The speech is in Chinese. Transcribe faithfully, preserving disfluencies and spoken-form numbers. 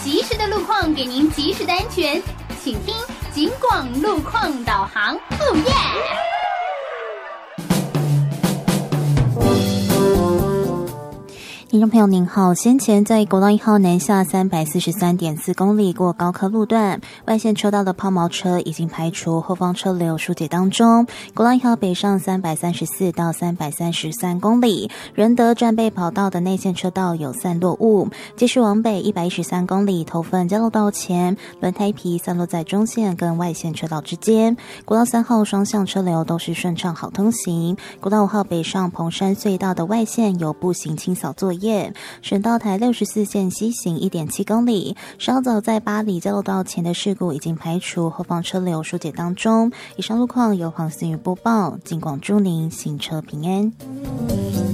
及时的路况，给您及时的安全，请听警广路况导航。哦耶！ 听众朋友您好，先前在国道一号南下三百四十三点四公里过高科路段，外线车道的抛锚车已经排除，后方车流疏解当中。国道一号北上三百三十四到三百三十三公里，仁德战备跑道的内线车道有散落雾，继续往北一百一十三公里头份交流道前，轮胎皮散落在中线跟外线车道之间。国道三号双向车流都是顺畅好通行。国道五号北上蓬山隧道的外线有步行清扫作业。省道台六十四线西行 一点七公里，稍早在八里交流道前的事故已经排除，后方车流疏解当中。以上路况由黄思雨播报，警广祝您行车平安。